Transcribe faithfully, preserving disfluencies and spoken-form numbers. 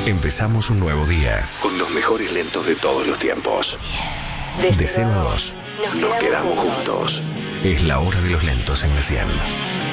Empezamos un nuevo día con los mejores lentos de todos los tiempos. De cero a dos, nos quedamos juntos. Es la hora de los lentos en la cien.